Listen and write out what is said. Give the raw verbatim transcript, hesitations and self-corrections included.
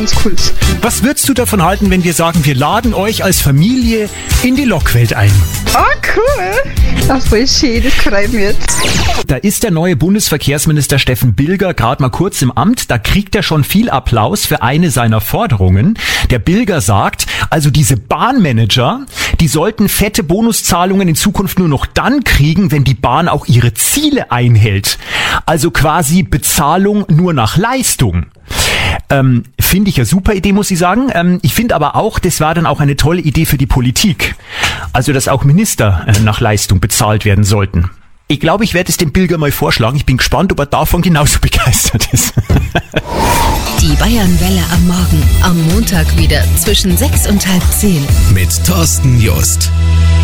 ganz cool ist. Was würdest du davon halten, wenn wir sagen, wir laden euch als Familie in die Lokwelt ein? Ah, cool. Ach, voll schön, das freut mich jetzt. Da ist der neue Bundesverkehrsminister Steffen Bilger gerade mal kurz im Amt. Da kriegt er schon viel Applaus für eine seiner Forderungen. Der Bilger sagt, also diese Bahnmanager, die sollten fette Bonuszahlungen in Zukunft nur noch dann kriegen, wenn die Bahn auch ihre Ziele einhält. Also quasi Bezahlung nur nach Leistung. Ähm, finde ich eine super Idee, muss ich sagen. Ähm, ich finde aber auch, das war dann auch eine tolle Idee für die Politik. Also, dass auch Minister äh, nach Leistung bezahlt werden sollten. Ich glaube, ich werde es dem Bilger mal vorschlagen. Ich bin gespannt, ob er davon genauso begeistert ist. Die Bayernwelle am Morgen. Am Montag wieder zwischen sechs und halb zehn. Mit Thorsten Just.